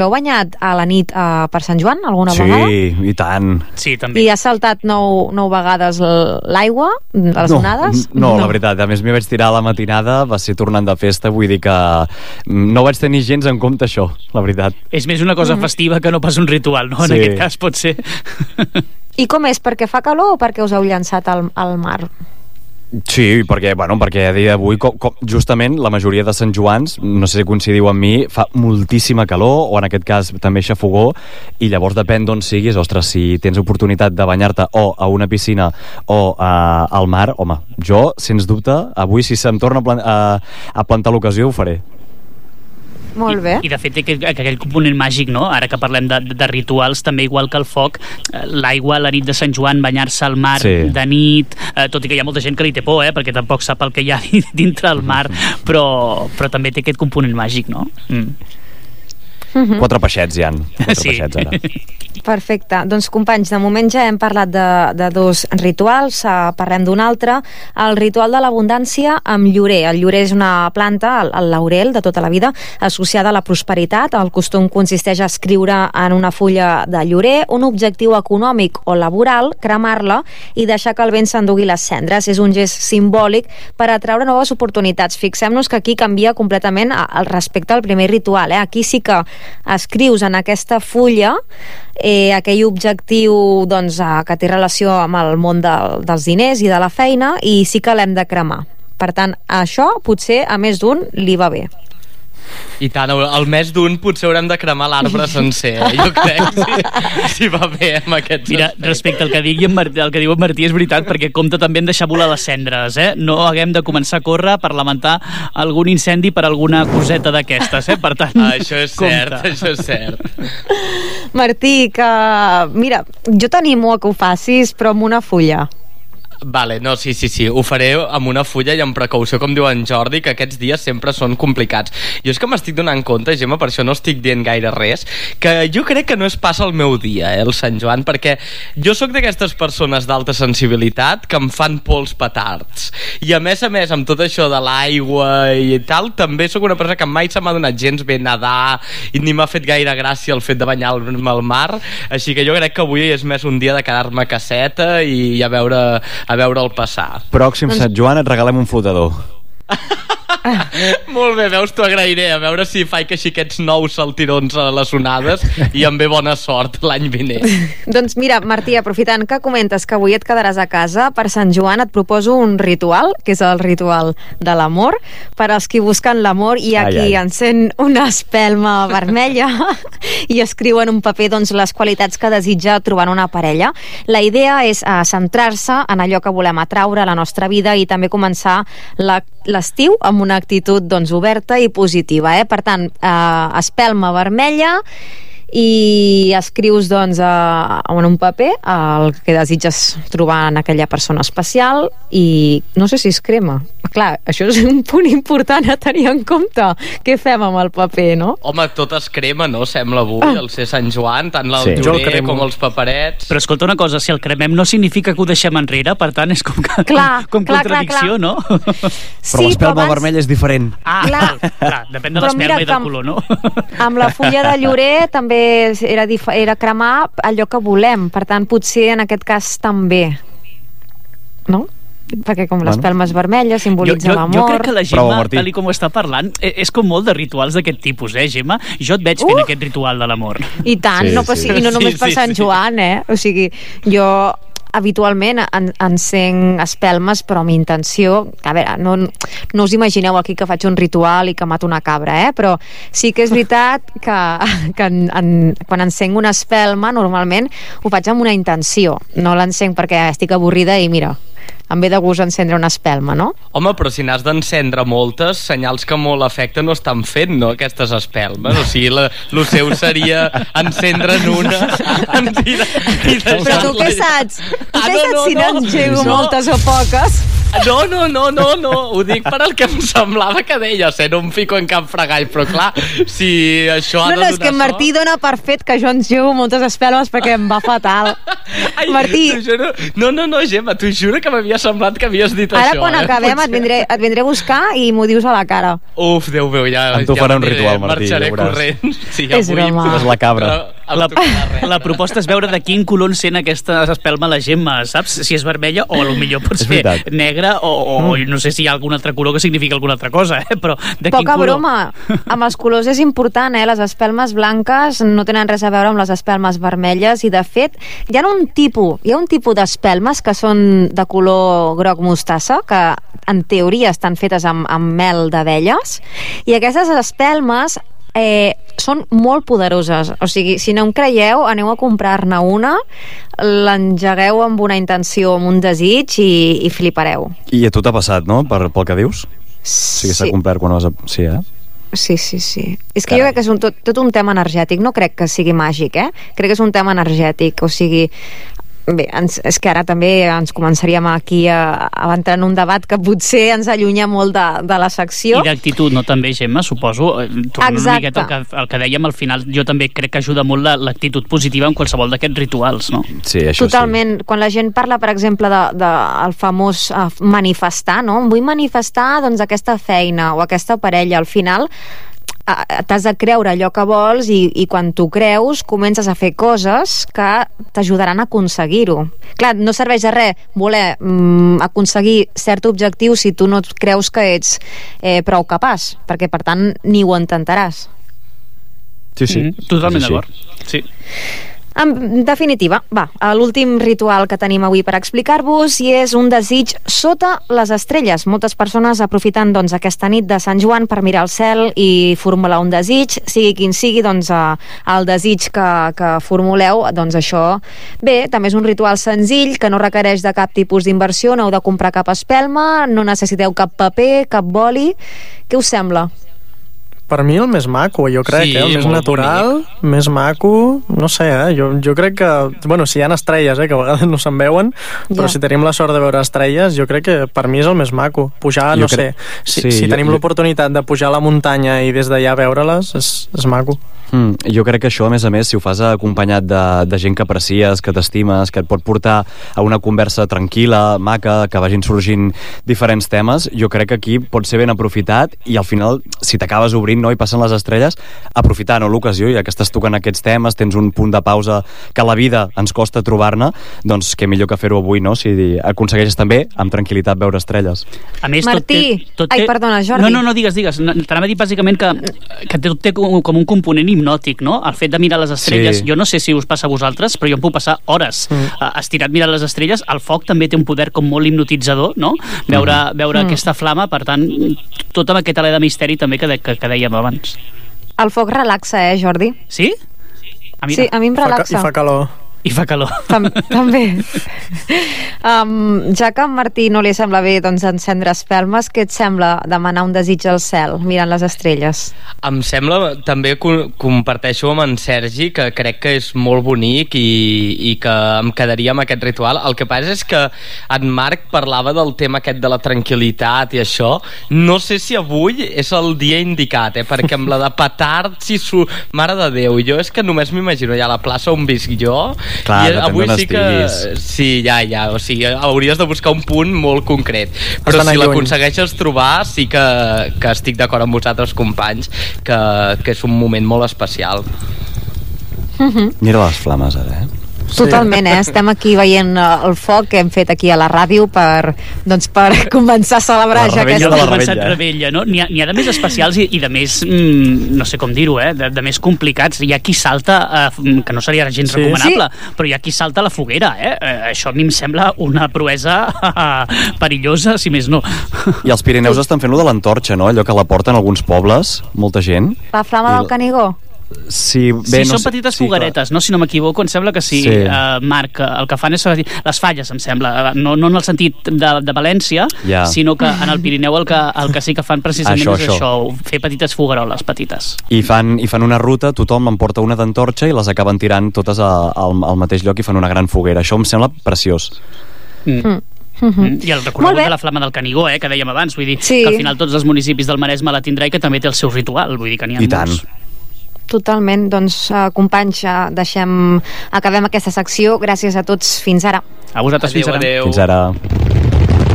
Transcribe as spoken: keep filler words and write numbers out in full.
Heu banyat a la nit uh, per Sant Joan alguna sí, vegada? Sí, i tant. Sí, també. I has saltat nou, nou vegades l'aigua, les no, onades? No, no, la veritat, a més m'hi vaig tirar a la matinada, va ser tornant de festa, vull dir que no vaig tenir gens en compte això, la veritat. És més una cosa mm-hmm. festiva que no pas un ritual, no? En sí. aquest cas pot ser. I com és? Perquè fa calor o perquè us heu llançat al, al mar? Sí, perquè, bueno, perquè a dia d'avui com, com, justament la majoria de Sant Joans, no sé si coincidiu amb mi, fa moltíssima calor, o en aquest cas també xafogó, i llavors depèn d'on siguis, ostres, si tens oportunitat de banyar-te o a una piscina o a, al mar, home, jo, sens dubte, avui si se'm torna a, plan, a, a plantar l'ocasió ho faré. Molt bé. I, i de fet aquell, aquell component màgic, no? Ara que parlem de, de rituals, també igual que el foc, l'aigua la nit de Sant Joan, banyar-se al mar sí. de nit, eh, tot i que hi ha molta gent que li té por, eh, perquè tampoc sap el que hi ha dintre el mar, però, però també té aquest component màgic, no? Mm. Mm-hmm. Quatre peixets hi ha. Quatre sí. peixets ara. Perfecte. Doncs companys, de moment ja hem parlat de, de dos rituals, uh, parlem d'un altre, el ritual de l'abundància amb llorer. El llorer és una planta, el, el laurel de tota la vida, associada a la prosperitat. El costum consisteix a escriure en una fulla de llorer un objectiu econòmic o laboral, cremar-la i deixar que el vent s'endugui les cendres. És un gest simbòlic per atraure noves oportunitats. Fixem-nos que aquí canvia completament el respecte al primer ritual. Eh? Aquí sí que escrius en aquesta fulla eh, aquell objectiu doncs, eh, que té relació amb el món de, dels diners i de la feina, i sí que l'hem de cremar. Per tant, això potser a més d'un li va bé. I tant, al més d'un potser haurem de cremar l'arbre sencer, eh? Jo crec, si, si va bé amb aquests Mira, aspectes. respecte al que, digui en Martí, el que diu en Martí és veritat, perquè compta també en deixar volar les cendres, eh? No haguem de començar a córrer per lamentar algun incendi per alguna coseta d'aquestes, eh? Per tant, ah, això és cert, compta. Això és cert. Martí, que mira, jo t'animo a que ho facis, però amb una fulla. Vale, no, sí, sí, sí, ho faré amb una fulla i amb precaució, com diu en Jordi, que aquests dies sempre són complicats. Jo és que m'estic donant compte, Gemma, per això no estic dient gaire res, que jo crec que no es passa el meu dia, eh, el Sant Joan, perquè jo sóc d'aquestes persones d'alta sensibilitat que em fan por els petards. I a més a més, amb tot això de l'aigua i tal, també sóc una persona que mai se m'ha donat gens bé nedar i ni m'ha fet gaire gràcia el fet de banyar-me al mar, així que jo crec que avui és més un dia de quedar-me a caseta i a veure... a veure'l passar. Pròxim Sant Joan et regalem un flotador. Molt bé, veus, t'ho agrairé, a veure si faig així aquests nous saltirons a les onades i em ve bona sort l'any vinent. Doncs mira, Martí, aprofitant que comentes que avui et quedaràs a casa, per Sant Joan et proposo un ritual, que és el ritual de l'amor, per als qui busquen l'amor i a qui encén una espelma vermella i escriu en un paper doncs, les qualitats que desitja trobar en una parella. La idea és uh, centrar-se en allò que volem atraure a la nostra vida i també començar l'estiu amb una actitud doncs, oberta i positiva. Eh? Per tant, eh, espelma vermella i escrius doncs, a, en un paper el que desitges trobar en aquella persona especial i no sé si es crema. Clar, això és un punt important a tenir en compte. Què fem amb el paper, no? Home, tot es crema, no? Sembla avui, ah. el ser Sant Joan, tant el sí. llorer com els paperets. Però escolta una cosa, si el cremem no significa que ho deixem enrere, per tant és com, que, clar, com, com clar, contradicció, clar, clar. no? Sí, però l'espelma abans... vermella és diferent. Ah, clar, clar, depèn de l'espelma i del color, no? Amb la fulla de llorer també era, era cremar allò que volem, per tant potser en aquest cas també, no? Perquè com l'espelma és vermella simbolitza l'amor. Jo crec que la Gemma, tal com ho està parlant, és com molt de rituals d'aquest tipus, eh, Gemma? Jo et veig fent uh! aquest ritual de l'amor. I tant, sí, no, sí. I no només sí, per sí, Sant Joan, eh? O sigui, jo habitualment en, encenc espelmes, però amb intenció, a veure, no, no us imagineu aquí que faig un ritual i que mato una cabra, eh? Però sí que és veritat que, que en, en, quan encenc una espelma normalment ho faig amb una intenció, no l'encenc perquè estic avorrida i mira, em ve de gust encendre una espelma, no? Home, però si n'has d'encendre moltes, senyals que molt afecte no estan fent, no, aquestes espelmes? O sigui, la, lo seu seria encendre'n una en tira, i però tu què saps? Tu ah, què no, saps no, si no, n'engego no. moltes o poques? No, no, no, no, no, ho dic per al que em semblava que deies, eh? No em fico en cap fregall, però clar, si això ha no, de no, donar és que en Martí sort... dona per fet que jo ens llevo moltes espelmes perquè em va fatal. Ai, Martí... Juro... No, no, no, Gemma, t'ho juro que m'havia semblat que havies dit Ara, això. quan eh? acabem, Potser... et vindré, et vindré a buscar i m'ho dius a la cara. Uf, Déu meu, ja... Amb tu ja farà un ritual, Martí, marxaré ja veuràs. corrent. Sí, ja És vull... broma. És la cabra. La, la proposta és veure de quin color sent aquesta espelma la Gemma, saps? Si és vermella o potser pot ser negra o, o mm. no sé si hi ha algun altre color que significa alguna altra cosa, eh? Però de Poca quin color? broma, amb els colors és important, eh? Les espelmes blanques no tenen res a veure amb les espelmes vermelles i de fet hi ha un tipus, hi ha un tipus d'espelmes que són de color groc mostassa, que en teoria estan fetes amb, amb mel d'abelles, i aquestes espelmes Eh, són molt poderoses, o sigui, si no em creieu, aneu a comprar-ne una, l'engegueu amb una intenció, amb un desig i, i flipareu. I a tu t'ha passat, no?, per, pel que dius? Sí. O sigui, s'ha complert quan vas a... Sí, eh? Sí, sí, sí. És que Carai. Jo crec que és un, tot, tot un tema energètic, no crec que sigui màgic, eh? Crec que és un tema energètic, o sigui... Bé, ens, és que ara també ens començaríem aquí a, a entrar en un debat que potser ens allunya molt de, de la secció. I d'actitud, no també, Gemma, suposo. Tornant una miqueta al que, al que dèiem al final, jo també crec que ajuda molt l'actitud positiva en qualsevol d'aquests rituals, no? Sí, això Totalment. Sí. Quan la gent parla, per exemple, de, de el famós uh, manifestar, no? Vull manifestar doncs, aquesta feina o aquesta parella, al final t'has de creure allò que vols i, i quan t'ho creus comences a fer coses que t'ajudaran a aconseguir-ho. Clar, no serveix de res voler mm, aconseguir cert objectiu si tu no et creus que ets eh, prou capaç, perquè per tant ni ho intentaràs. Sí, sí. Mm, totalment d'acord. Sí. En definitiva, va, l'últim ritual que tenim avui per explicar-vos i és un desig sota les estrelles. Moltes persones aprofiten doncs, aquesta nit de Sant Joan per mirar al cel i formular un desig, sigui quin sigui doncs, el desig que, que formuleu, doncs això, bé, també és un ritual senzill que no requereix de cap tipus d'inversió, no heu de comprar cap espelma, no necessiteu cap paper, cap boli. Què us sembla? Per mi el més maco, jo crec, sí, eh? El més natural, bonic. Més maco, no sé, eh? Jo, jo crec que, bueno, si hi ha estrelles, eh? Que a vegades no se'n veuen, però ja. Si tenim la sort de veure estrelles, jo crec que per mi és el més maco. Pujar, jo no crec... sé, si, sí, si jo, tenim jo... l'oportunitat de pujar a la muntanya i des d'allà veure-les, és, és maco. Mm, jo crec que això, a més a més, si ho fas acompanyat de, de gent que aprecies, que t'estimes, que et pot portar a una conversa tranquil·la, maca, que vagin sorgint diferents temes, jo crec que aquí pot ser ben aprofitat i al final, si t'acabes obrint, no, i passen les estrelles, aprofitar, no, l'ocasió, ja que estàs tocant aquests temes, tens un punt de pausa que a la vida ens costa trobar-ne, doncs què millor que fer-ho avui, no? Si aconsegueixes també, amb tranquil·litat, veure estrelles. A més, Martí, tot té, tot ai, té... perdona, Jordi. No, no, no, digues, digues. T'anava a dir bàsicament que, que tot té com, com un component hipnòtic, no? El fet de mirar les estrelles, sí. Jo no sé si us passa a vosaltres, però jo em puc passar hores mm. estirat mirant les estrelles. El foc també té un poder com molt hipnotitzador, no? Veure, mm. veure mm. aquesta flama, per tant, tot amb aquest alè de misteri també que, de, que, que dèiem abans. El foc relaxa, eh, Jordi? Sí? Ah, mira. Sí, a mi em relaxa. I fa calor. I fa calor. Tam també. Um, ja que a en Martí no li sembla bé doncs, encendre espelmes, què et sembla demanar un desig al cel mirant les estrelles? Em sembla, també co comparteixo amb en Sergi, que crec que és molt bonic i, i que em quedaria amb aquest ritual. El que passa és que en Marc parlava del tema aquest de la tranquil·litat i això. No sé si avui és el dia indicat, eh? Perquè amb la de petards i su... Mare de Déu, jo és que només m'imagino ja a la plaça on visc jo. Clar, i avui sí que... Sí, ja, ja, o sigui, hauries de buscar un punt molt concret. Però si l'aconsegueixes trobar, sí que, que estic d'acord amb vosaltres, companys, que, que és un moment molt especial. Mm-hmm. Mira les flames ara, eh? Totalment, eh? Estem aquí veient el foc que hem fet aquí a la ràdio per, doncs, per començar a celebrar ja aquesta... Ja ha començat rebella, no? N'hi ha, ha de més especials i, i de més, mm, no sé com dir-ho, eh? De, de més complicats. Hi ha qui salta, eh, que no seria gens sí. recomanable, sí. però hi ha qui salta a la foguera, eh? eh? Això a mi em sembla una proesa perillosa, si més no. I els Pirineus estan fent-lo de l'antorxa, no? Allò que la porten alguns pobles, molta gent. La flama del Canigó? Sí, bé, sí, no són sé, petites sí, fogueretes, clar. No? Si no m'equivoco, em sembla que sí, sí. Uh, Marc, el que fan és les falles, em sembla, no, no en el sentit de, de València, yeah. sinó que en el Pirineu el que, el que sí que fan precisament això, és això, això, fer petites fogueroles petites. I fan, i fan una ruta, tothom en porta una d'antorxa i les acaben tirant totes a, al, al mateix lloc i fan una gran foguera. Això em sembla preciós. Mm. Mm. Uh-huh. I el recorregut de la Flama del Canigó, eh, que dèiem abans, vull dir sí. que al final tots els municipis del Maresme la tindrà i que també té el seu ritual, vull dir que n'hi ha I molts. Tant. Totalment, doncs uh, companys, uh, deixem, acabem aquesta secció. Gràcies a tots, fins ara. A vosaltres, adeu, fins ara. Adeu. Fins ara.